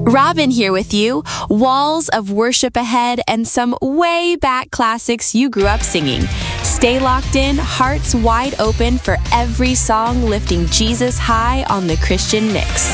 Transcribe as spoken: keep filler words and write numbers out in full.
Robin here with you. Walls of worship ahead and some way back classics you grew up singing. Stay locked in, hearts wide open for every song lifting Jesus high on the Christian Mix.